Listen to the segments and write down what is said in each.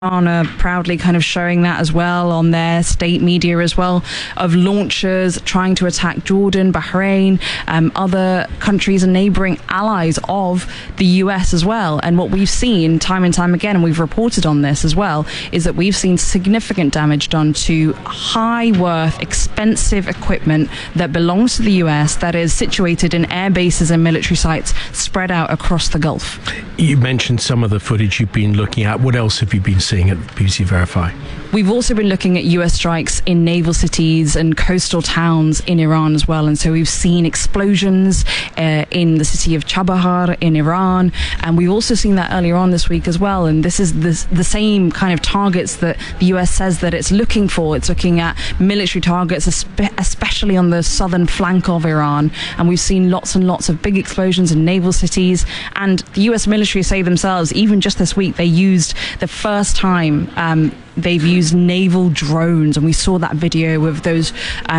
are proudly kind of showing that as well on their state media as well, of launchers trying to attack Jordan, Bahrain, other countries and neighboring allies of the US as well. And what we've seen time and time again, and we've reported on this as well, is that we've seen significant damage done to high worth, expensive equipment that belongs to the US, that is situated in air bases and military sites spread out across the Gulf. You mentioned some of the footage you've been looking at. What else have you been seeing at BBC Verify? We've also been looking at US strikes in naval cities and coastal towns in Iran as well. And so we've seen explosions in the city of Chabahar in Iran. And we've also seen that earlier on this week as well. And this is the same kind of targets that the US says that it's looking for. It's looking at military targets, especially on the southern flank of Iran. And we've seen lots and lots of big explosions in naval cities. And the US military say themselves, even just this week, they used the first time they've used naval drones, and we saw that video of those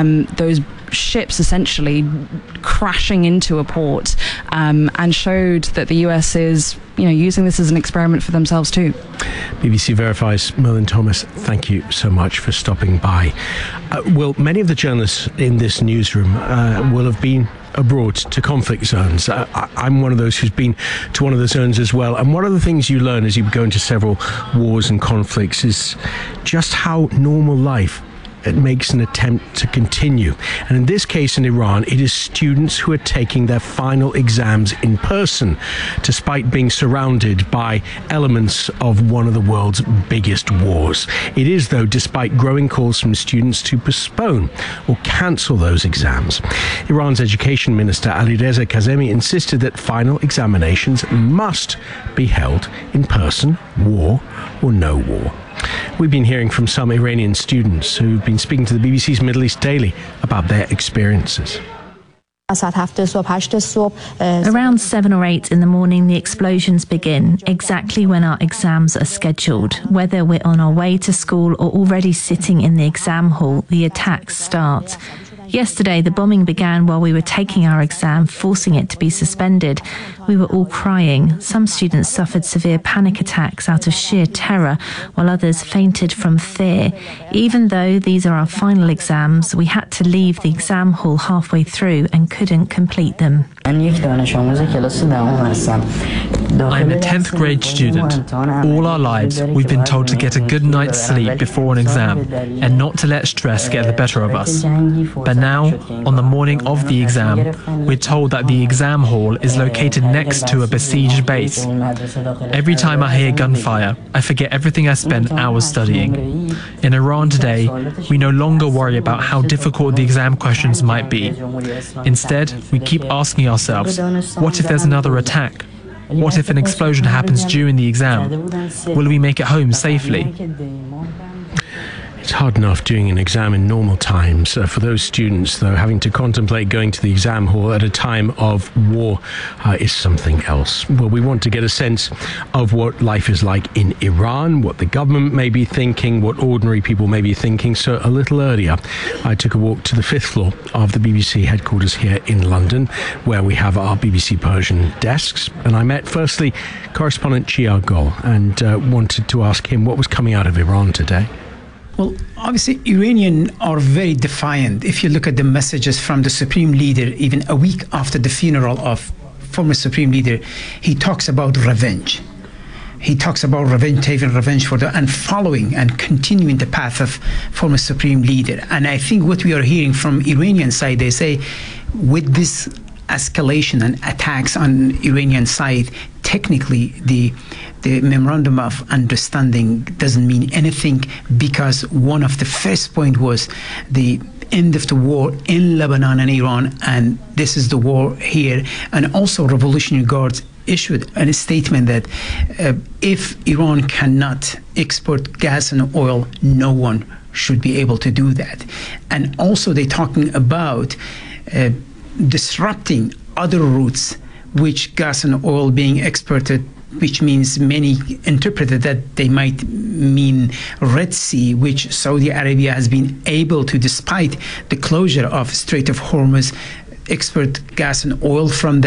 ships essentially crashing into a port, and showed that the US is, using this as an experiment for themselves too. BBC Verify's Merlin Thomas, thank you so much for stopping by. Well, many of the journalists in this newsroom will have been abroad to conflict zones. I'm one of those who's been to one of the zones as well, and one of the things you learn as you go into several wars and conflicts is just how normal life it makes an attempt to continue. And in this case in Iran, it is students who are taking their final exams in person, despite being surrounded by elements of one of the world's biggest wars. It is, though, despite growing calls from students to postpone or cancel those exams. Iran's education minister Alireza Kazemi insisted that final examinations must be held in person, war or no war. We've been hearing from some Iranian students who've been speaking to the BBC's Middle East Daily about their experiences. Around 7 or 8 in the morning, the explosions begin, exactly when our exams are scheduled. Whether we're on our way to school or already sitting in the exam hall, the attacks start. Yesterday, the bombing began while we were taking our exam, forcing it to be suspended. We were all crying. Some students suffered severe panic attacks out of sheer terror, while others fainted from fear. Even though these are our final exams, we had to leave the exam hall halfway through and couldn't complete them. I'm a 10th grade student. All our lives, we've been told to get a good night's sleep before an exam and not to let stress get the better of us. But now, on the morning of the exam, we're told that the exam hall is located next to a besieged base. Every time I hear gunfire, I forget everything I spent hours studying. In Iran today, we no longer worry about how difficult the exam questions might be. Instead, we keep asking ourselves, what if there's another attack? What if an explosion happens during the exam? Will we make it home safely? It's hard enough doing an exam in normal times. For those students, though, having to contemplate going to the exam hall at a time of war is something else. Well, we want to get a sense of what life is like in Iran, what the government may be thinking, what ordinary people may be thinking. So a little earlier, I took a walk to the 5th floor of the BBC headquarters here in London, where we have our BBC Persian desks. And I met, firstly, correspondent Chia Gol, and wanted to ask him what was coming out of Iran today. Well, obviously, Iranians are very defiant. If you look at the messages from the Supreme Leader, even a week after the funeral of former Supreme Leader, he talks about revenge. He talks about revenge, taking revenge for and following and continuing the path of former Supreme Leader. And I think what we are hearing from Iranian side, they say, with this escalation and attacks on Iranian side, technically the memorandum of understanding doesn't mean anything, because one of the first point was the end of the war in Lebanon and Iran, and this is the war here. And also Revolutionary Guards issued a statement that if Iran cannot export gas and oil, no one should be able to do that. And also they're talking about disrupting other routes which gas and oil being exported, which means many interpreted that they might mean Red Sea, which Saudi Arabia has been able to, despite the closure of Strait of Hormuz, export gas and oil from that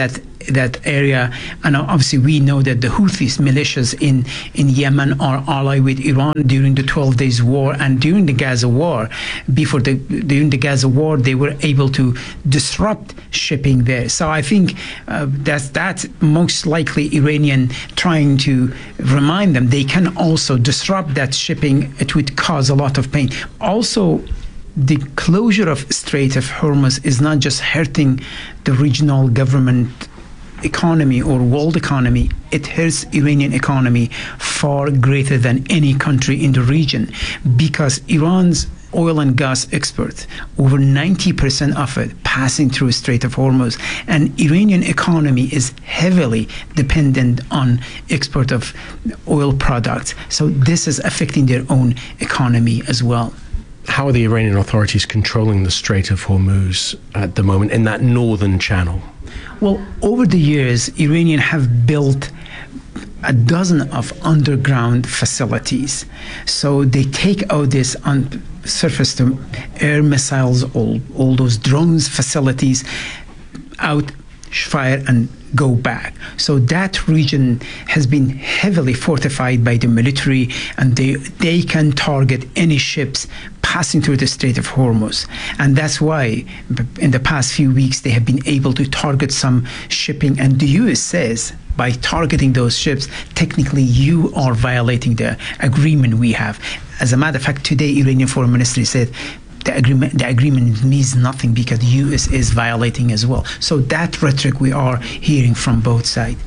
that area. And obviously we know that the Houthis militias in Yemen are allied with Iran during the 12 days war, and during the Gaza war, during the Gaza war, they were able to disrupt shipping there. So I think that's most likely Iranian trying to remind them they can also disrupt that shipping. It would cause a lot of pain. Also, the closure of Strait of Hormuz is not just hurting the regional government economy or world economy, it hurts Iranian economy far greater than any country in the region, because Iran's oil and gas export, over 90% of it passing through Strait of Hormuz, and Iranian economy is heavily dependent on export of oil products. So this is affecting their own economy as well. How are the Iranian authorities controlling the Strait of Hormuz at the moment in that northern channel? Well, over the years, Iranians have built a dozen of underground facilities. So they take out this on surface to air missiles, all those drones facilities out, fire and go back. So that region has been heavily fortified by the military, and they can target any ships passing through the Strait of Hormuz. And that's why in the past few weeks they have been able to target some shipping, and the US says by targeting those ships, technically you are violating the agreement we have. As a matter of fact, today Iranian Foreign Ministry said the agreement means nothing because the US is violating as well. So that rhetoric we are hearing from both sides.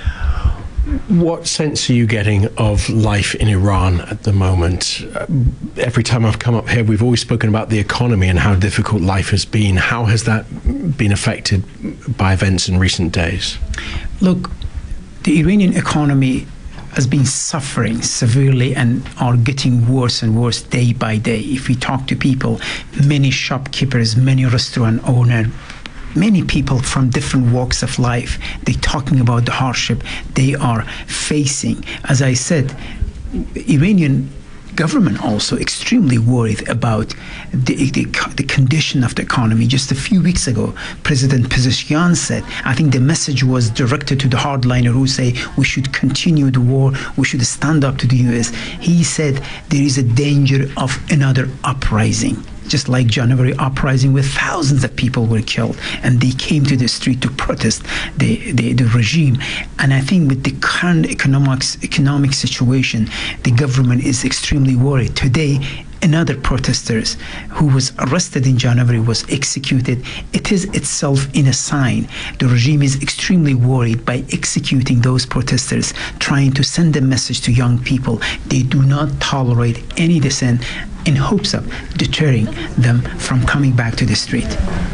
What sense are you getting of life in Iran at the moment? Every time I've come up here, we've always spoken about the economy and how difficult life has been. How has that been affected by events in recent days? Look, the Iranian economy has been suffering severely and are getting worse and worse day by day. If we talk to people, many shopkeepers, many restaurant owners, many people from different walks of life, they're talking about the hardship they are facing. As I said, Iranian government also extremely worried about the condition of the economy. Just a few weeks ago, President Pezeshkian said, I think the message was directed to the hardliner who say we should continue the war, we should stand up to the US. He said there is a danger of another uprising. Just like January uprising, where thousands of people were killed and they came to the street to protest the regime. And I think with the current economic situation, the government is extremely worried. Today, another protester who was arrested in January was executed. It is itself in a sign. The regime is extremely worried by executing those protesters, trying to send a message to young people. They do not tolerate any dissent, in hopes of deterring them from coming back to the street.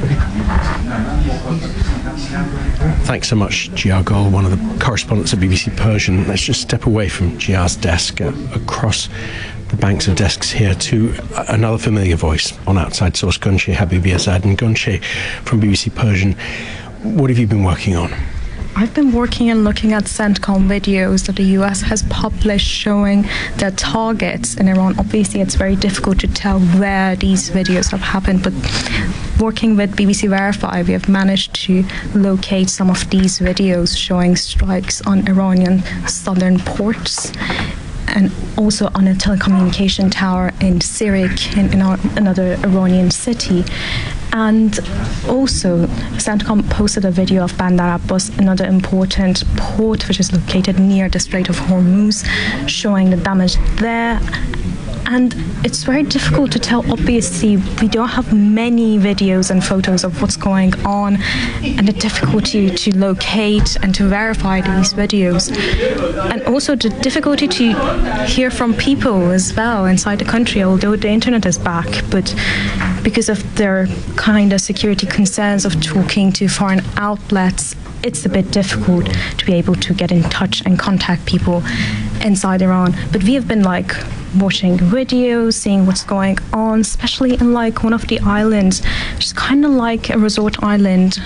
Thanks so much, Gia Gul, one of the correspondents at BBC Persian. Let's just step away from Gia's desk across the banks of desks here to another familiar voice on Outside Source, Gunsheh Habibiazad. And Gunsheh from BBC Persian, what have you been working on? I've been working and looking at CENTCOM videos that the US has published showing their targets in Iran. Obviously, it's very difficult to tell where these videos have happened, but working with BBC Verify, we have managed to locate some of these videos showing strikes on Iranian southern ports, and also on a telecommunication tower in Sirik, in another Iranian city. And also, CENTCOM posted a video of Bandar Abbas, another important port which is located near the Strait of Hormuz, showing the damage there. And it's very difficult to tell. Obviously, we don't have many videos and photos of what's going on, and the difficulty to locate and to verify these videos. And also the difficulty to hear from people as well inside the country, although the internet is back. But because of their kind of security concerns of talking to foreign outlets, it's a bit difficult to be able to get in touch and contact people inside Iran. But we have been watching videos, seeing what's going on, especially in one of the islands, which is kind of like a resort island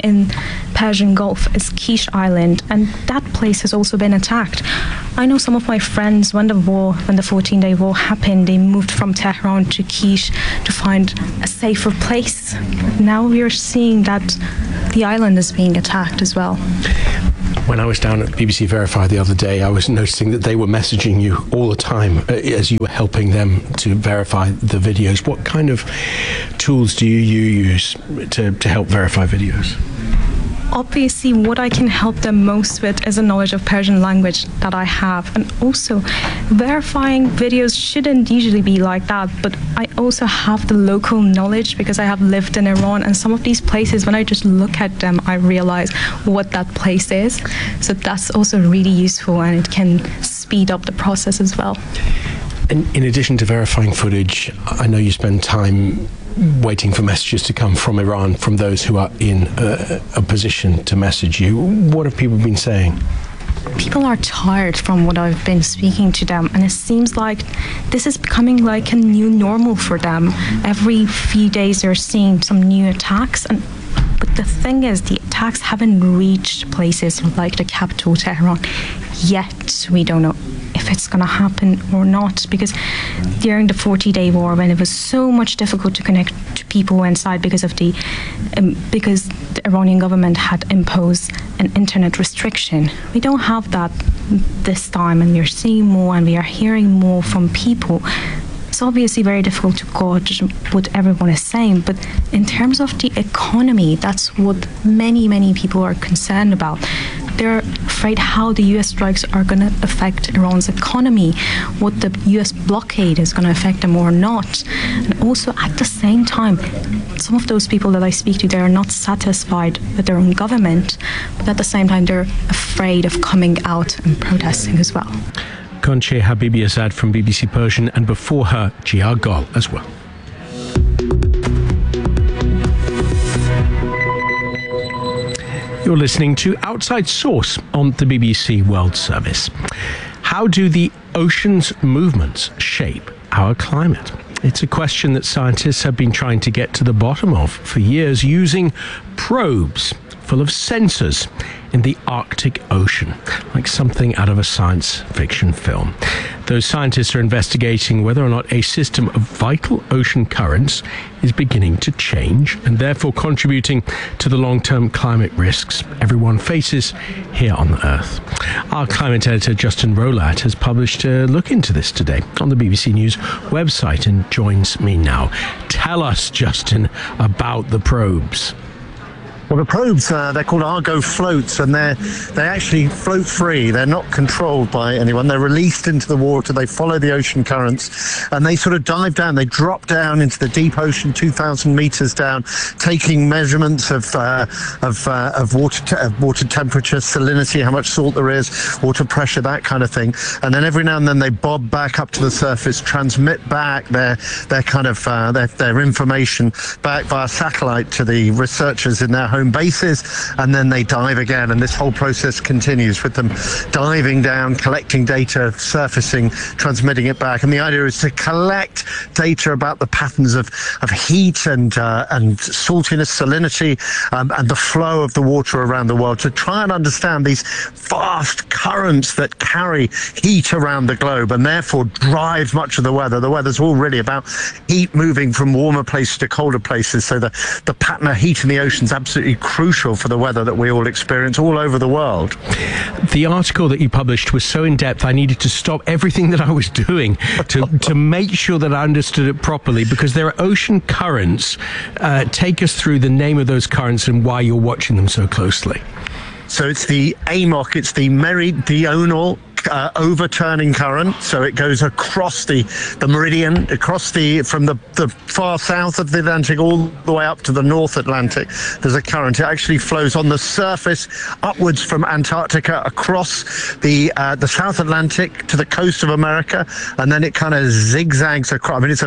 in Persian Gulf is Kish Island, and that place has also been attacked. I know some of my friends, when the 14-day war happened, they moved from Tehran to Kish to find a safer place. Now we are seeing that the island is being attacked as well. When I was down at BBC Verify the other day, I was noticing that they were messaging you all the time as you were helping them to verify the videos. What kind of tools do you use to help verify videos? Obviously, what I can help them most with is a knowledge of Persian language that I have. And also, verifying videos shouldn't usually be like that, but I also have the local knowledge because I have lived in Iran, and some of these places, when I just look at them, I realize what that place is. So that's also really useful, and it can speed up the process as well. And in addition to verifying footage, I know you spend time waiting for messages to come from Iran, from those who are in a position to message you. What have people been saying? People are tired from what I've been speaking to them, and it seems like this is becoming like a new normal for them. Every few days they're seeing some new attacks, but the thing is, the attacks haven't reached places like the capital, Tehran, yet. We don't know if it's going to happen or not, because during the 40-day war, when it was so much difficult to connect to people inside because the Iranian government had imposed an internet restriction, we don't have that this time, and we're seeing more and we are hearing more from people. It's obviously very difficult to gauge what everyone is saying, but in terms of the economy, that's what many people are concerned about. They're afraid how the U.S. strikes are going to affect Iran's economy, what the U.S. blockade is going to affect them or not. And also, at the same time, some of those people that I speak to, they are not satisfied with their own government, but at the same time, they're afraid of coming out and protesting as well. Konche Habibi-Azad from BBC Persian, and before her, Jia Gol as well. You're listening to Outside Source on the BBC World Service. How do the ocean's movements shape our climate? It's a question that scientists have been trying to get to the bottom of for years, using probes full of sensors in the Arctic Ocean, like something out of a science fiction film. Those scientists are investigating whether or not a system of vital ocean currents is beginning to change and therefore contributing to the long-term climate risks everyone faces here on Earth. Our climate editor, Justin Rolat, has published a look into this today on the BBC News website and joins me now. Tell us, Justin, about the probes. Well, the probes, they're called Argo floats, and they actually float free. They're not controlled by anyone. They're released into the water. They follow the ocean currents, and they sort of dive down. They drop down into the deep ocean, 2,000 meters down, taking measurements of water temperature, salinity, how much salt there is, water pressure, that kind of thing. And then every now and then they bob back up to the surface, transmit back their information back via satellite to the researchers in their home bases, and then they dive again, and this whole process continues with them diving down, collecting data, surfacing, transmitting it back. And the idea is to collect data about the patterns of heat and saltiness, salinity, and the flow of the water around the world, to try and understand these vast currents that carry heat around the globe and therefore drive much of the weather. The weather's all really about heat moving from warmer places to colder places, so the pattern of heat in the ocean's absolutely crucial for the weather that we all experience all over the world. The article that you published was so in-depth, I needed to stop everything that I was doing to make sure that I understood it properly, because there are ocean currents. Take us through the name of those currents and why you're watching them so closely. So it's the AMOC, it's the meridional overturning current, so it goes across the meridian, from the far south of the Atlantic all the way up to the North Atlantic. There's a current. It actually flows on the surface upwards from Antarctica across the South Atlantic to the coast of America, and then it kind of zigzags across. I mean, it's a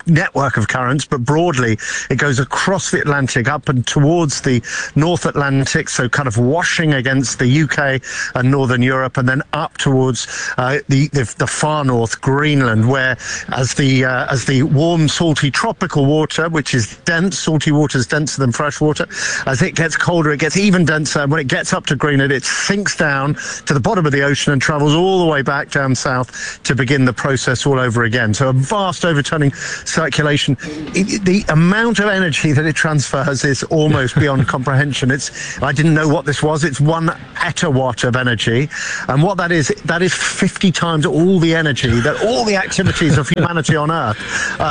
network of currents, but broadly it goes across the Atlantic up and towards the North Atlantic, so kind of washing against the UK and Northern Europe, and then up towards the far north, Greenland, where as the warm, salty tropical water, which is dense, salty water is denser than fresh water, as it gets colder, it gets even denser, and when it gets up to Greenland, it sinks down to the bottom of the ocean and travels all the way back down south to begin the process all over again. So a vast overturning circulation. The amount of energy that it transfers is almost beyond comprehension. I didn't know what this was. It's 1 petawatt of energy, and what that is 50 times all the energy that all the activities of humanity on Earth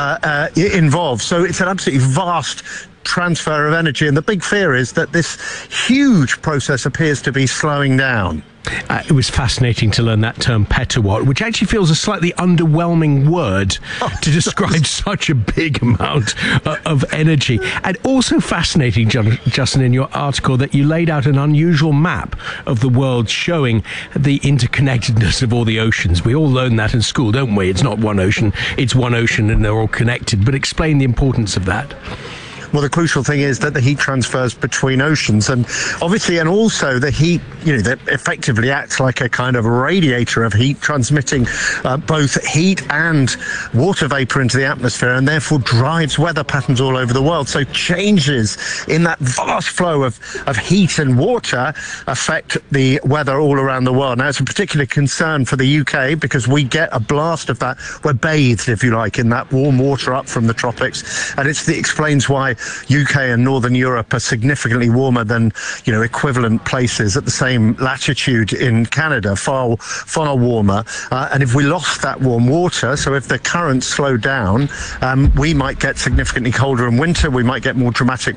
involve. So it's an absolutely vast transfer of energy, and the big fear is that this huge process appears to be slowing down. It was fascinating to learn that term petawatt, which actually feels a slightly underwhelming word to describe such a big amount of energy. And also fascinating, Justin, in your article that you laid out an unusual map of the world showing the interconnectedness of all the oceans. We all learn that in school, don't we? It's not one ocean, it's one ocean and they're all connected. But explain the importance of that. Well, the crucial thing is that the heat transfers between oceans, and obviously, and also the heat, that effectively acts like a kind of radiator of heat, transmitting both heat and water vapor into the atmosphere, and therefore drives weather patterns all over the world. So changes in that vast flow of heat and water affect the weather all around the world. Now, it's a particular concern for the UK because we get a blast of that. We're bathed, if you like, in that warm water up from the tropics, and it explains why UK and Northern Europe are significantly warmer than equivalent places at the same latitude in Canada, far warmer. And if we lost that warm water, so if the currents slowed down, we might get significantly colder in winter. We might get more dramatic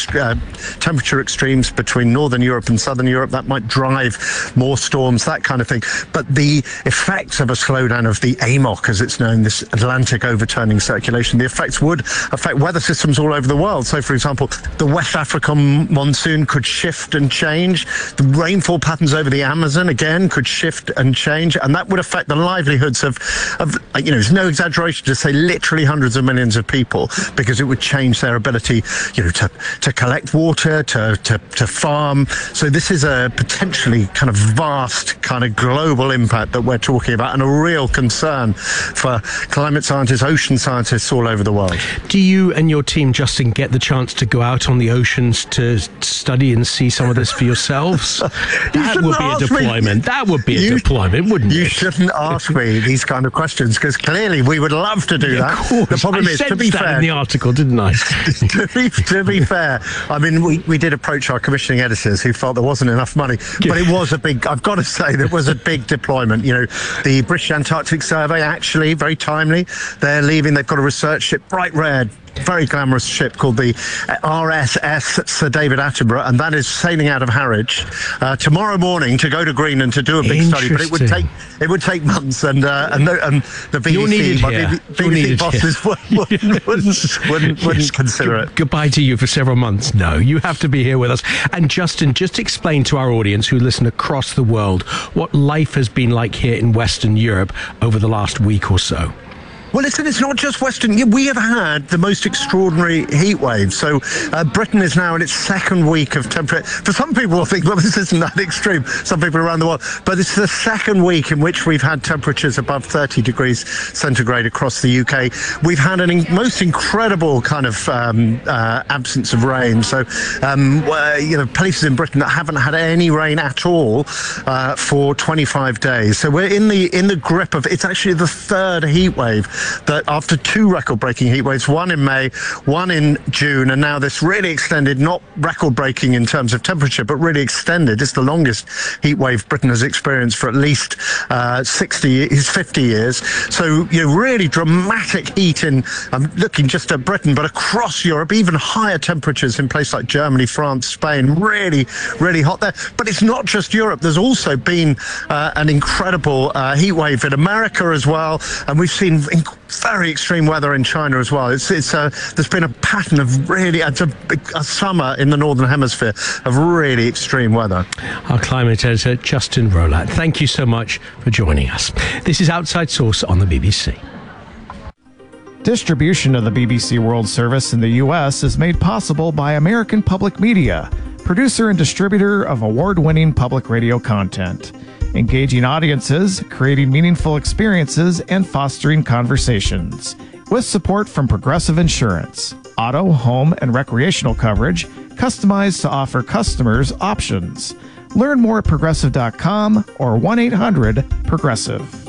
temperature extremes between Northern Europe and Southern Europe. That might drive more storms, that kind of thing. But the effects of a slowdown of the AMOC, as it's known, this Atlantic overturning circulation, the effects would affect weather systems all over the world. So, for example, the West African monsoon could shift and change. The rainfall patterns over the Amazon, again, could shift and change. And that would affect the livelihoods of it's no exaggeration to say literally hundreds of millions of people, because it would change their ability, to collect water, to farm. So this is a potentially kind of vast kind of global impact that we're talking about, and a real concern for climate scientists, ocean scientists all over the world. Do you and your team, Justin, get the chance to go out on the oceans to study and see some of this for yourselves? That would be a deployment. That would be a deployment, wouldn't it? You shouldn't ask me these kind of questions, because clearly we would love to do that. The problem is, to be fair, in the article, didn't I? to be fair, I mean, we did approach our commissioning editors who felt there wasn't enough money, but it was a big, I've got to say, there was a big deployment. The British Antarctic Survey, actually, very timely, they're leaving. They've got a research ship, bright red, very glamorous ship called the RSS Sir David Attenborough, and that is sailing out of Harwich tomorrow morning to go to Greenland to do a big study. But it would take months, and the BBC bosses wouldn't consider it. Goodbye to you for several months. No, you have to be here with us. And Justin, just explain to our audience who listen across the world what life has been like here in Western Europe over the last week or so. Well, listen, it's not just Western. We have had the most extraordinary heat wave. So Britain is now in its second week of temperature. For some people will think, well, this isn't that extreme. Some people around the world. But it's the second week in which we've had temperatures above 30 degrees centigrade across the UK. We've had a most incredible kind of absence of rain. So, places in Britain that haven't had any rain at all for 25 days. So we're in the grip of, it's actually the third heat wave that after two record-breaking heat waves, one in May, one in June, and now this really extended, not record-breaking in terms of temperature, but really extended. It's the longest heat wave Britain has experienced for at least 50 years. So, really dramatic heat in, I'm looking just at Britain, but across Europe, even higher temperatures in places like Germany, France, Spain, really, really hot there. But it's not just Europe. There's also been an incredible heat wave in America as well, and we've seen very extreme weather in China as well. There's been a pattern of really a summer in the Northern Hemisphere of really extreme weather. Our climate editor, Justin Rowlatt, thank you so much for joining us. This is Outside Source on the BBC. Distribution of the BBC World Service in the U.S. is made possible by American Public Media, producer and distributor of award-winning public radio content, engaging audiences, creating meaningful experiences, and fostering conversations. With support from Progressive Insurance, auto, home, and recreational coverage, customized to offer customers options. Learn more at Progressive.com or 1-800-PROGRESSIVE.